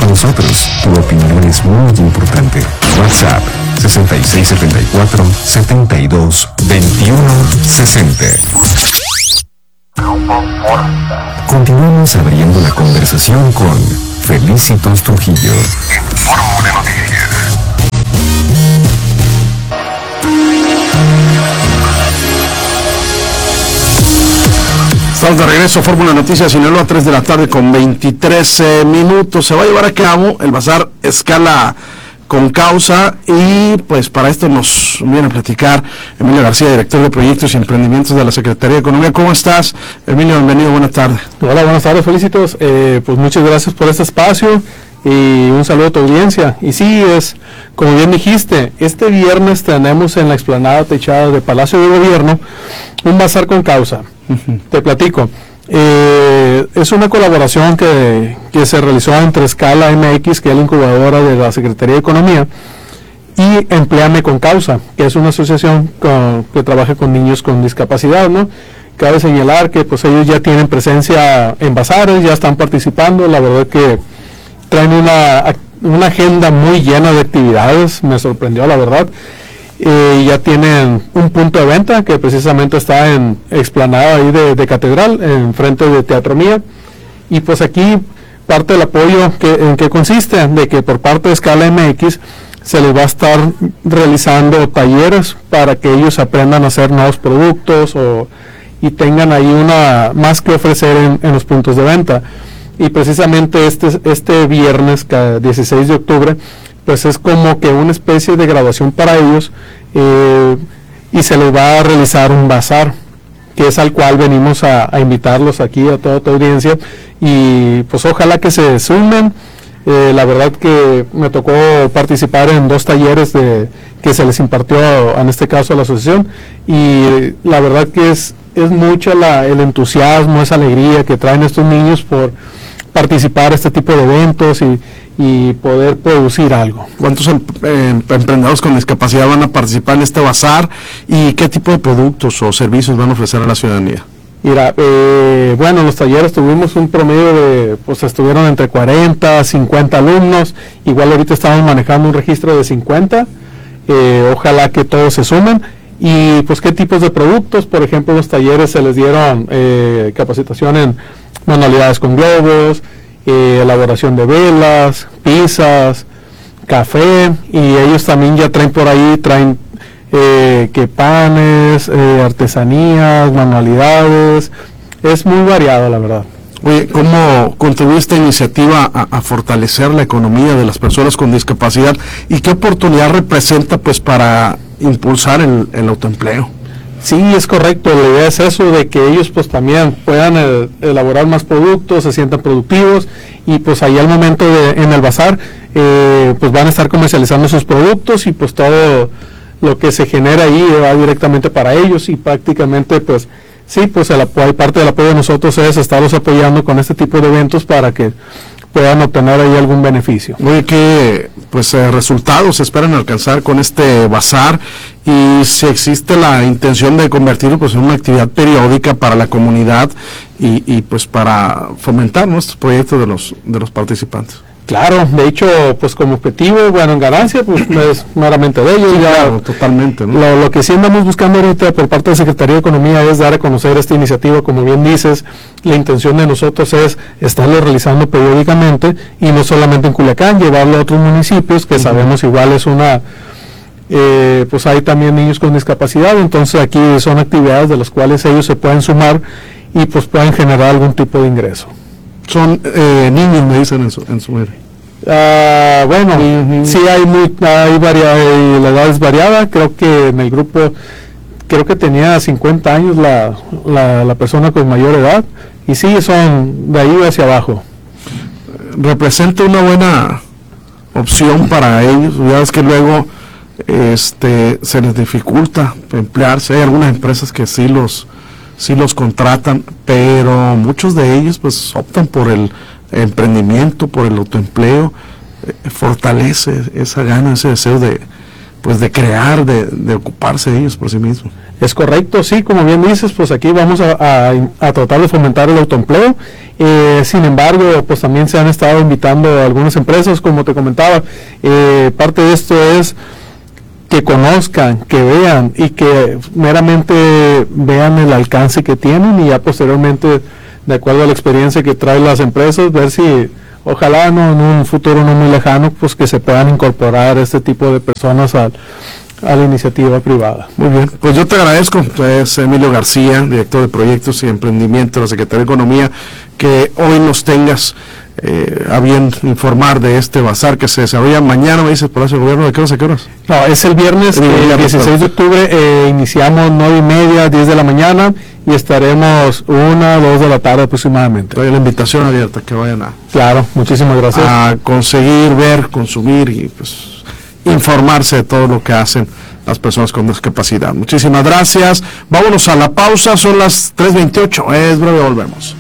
nosotros, tu opinión es muy importante. WhatsApp 6674-722160. Continuamos abriendo la conversación con Felicitos Trujillo. Fórmula de Noticias. Estamos de regreso a Fórmula Noticias Sinaloa, 3 de la tarde con 23 minutos. Se va a llevar a cabo el Bazar Escala con Causa y pues para esto nos viene a platicar Emilio García, director de Proyectos y Emprendimientos de la Secretaría de Economía. ¿Cómo estás, Emilio? Bienvenido, buenas tardes. Hola, buenas tardes, Felicitos. Pues muchas gracias por este espacio y un saludo a tu audiencia. Y sí, es como bien dijiste, este viernes tenemos en la explanada techada de Palacio de Gobierno un Bazar con Causa. Te platico. Es una colaboración que se realizó entre Escala MX, que es la incubadora de la Secretaría de Economía, y Empléame con Causa, que es una asociación que trabaja con niños con discapacidad, ¿no? Cabe señalar que pues ellos ya tienen presencia en bazares, ya están participando. La verdad que traen una agenda muy llena de actividades, me sorprendió la verdad. Ya tienen un punto de venta que precisamente está en explanada ahí de Catedral, en frente de Teatro Mía, y pues aquí parte del apoyo en qué consiste, de que por parte de Escala MX se les va a estar realizando talleres para que ellos aprendan a hacer nuevos productos y tengan ahí una más que ofrecer en los puntos de venta. Y precisamente este viernes 16 de octubre pues es como que una especie de graduación para ellos, y se les va a realizar un bazar, que es al cual venimos a invitarlos aquí a toda tu audiencia, y pues ojalá que se sumen. La verdad que me tocó participar en 2 talleres que se les impartió, en este caso a la asociación, y la verdad que es mucho el entusiasmo, esa alegría que traen estos niños por participar en este tipo de eventos y poder producir algo. ¿Cuántos emprendedores con discapacidad van a participar en este bazar y qué tipo de productos o servicios van a ofrecer a la ciudadanía? Mira, bueno, los talleres tuvimos un promedio pues estuvieron entre 40 a 50 alumnos. Igual ahorita estamos manejando un registro de 50. Ojalá que todos se sumen. Y pues qué tipos de productos. Por ejemplo, los talleres se les dieron capacitación en manualidades con globos, elaboración de velas, pizzas, café, y ellos también ya traen por ahí, que panes, artesanías, manualidades. Es muy variado, la verdad. Oye, ¿cómo contribuye esta iniciativa a fortalecer la economía de las personas con discapacidad y qué oportunidad representa pues para impulsar el autoempleo? Sí, es correcto. La idea es eso, de que ellos pues también puedan elaborar más productos, se sientan productivos, y pues ahí al momento en el bazar pues van a estar comercializando sus productos, y pues todo lo que se genera ahí va directamente para ellos, y prácticamente pues sí, pues parte del apoyo de nosotros es estarlos apoyando con este tipo de eventos para que puedan obtener ahí algún beneficio. Oye, ¿qué resultados se esperan alcanzar con este bazar? Y si existe la intención de convertirlo pues en una actividad periódica para la comunidad y pues para fomentar nuestros proyectos de los participantes. Claro, de hecho, pues como objetivo, bueno, en ganancia, pues no es meramente de ellos. Sí, ya, claro, totalmente, ¿no? Lo que sí andamos buscando ahorita por parte de la Secretaría de Economía es dar a conocer esta iniciativa. Como bien dices, la intención de nosotros es estarlo realizando periódicamente, y no solamente en Culiacán, llevarlo a otros municipios, que sabemos igual es pues hay también niños con discapacidad. Entonces aquí son actividades de las cuales ellos se pueden sumar y pues pueden generar algún tipo de ingreso. Son niños, me dicen en su área. Bueno, sí la edad es variada. Creo que en el grupo, tenía 50 años la persona con mayor edad, y sí, son de ahí hacia abajo. Representa una buena opción para ellos. Ya es que luego se les dificulta emplearse. Hay algunas empresas que sí los contratan, pero muchos de ellos pues optan por el emprendimiento, por el autoempleo. Fortalece esa gana, ese deseo de crear, de ocuparse de ellos por sí mismos. Es correcto, sí, como bien dices, pues aquí vamos a tratar de fomentar el autoempleo. Sin embargo, pues también se han estado invitando a algunas empresas, como te comentaba. Parte de esto es que conozcan, que vean y que meramente vean el alcance que tienen, y ya posteriormente, de acuerdo a la experiencia que traen las empresas, ver si ojalá en un futuro no muy lejano, pues que se puedan incorporar este tipo de personas a la iniciativa privada. Muy bien, pues yo te agradezco. Es Emilio García, director de Proyectos y Emprendimiento de la Secretaría de Economía, que hoy nos tengas a bien informar de este bazar que se desarrolla mañana, me dices, por ese gobierno. ¿De qué horas a qué horas? No, es el viernes, el 16 de octubre, iniciamos 9:30, 10 de la mañana, y estaremos 1, 2 de la tarde aproximadamente. Trae la invitación abierta, que vayan Claro, muchísimas gracias. a conseguir, ver, consumir y pues informarse de todo lo que hacen las personas con discapacidad. Muchísimas gracias. Vámonos a la pausa, son las 3:28, es breve, volvemos.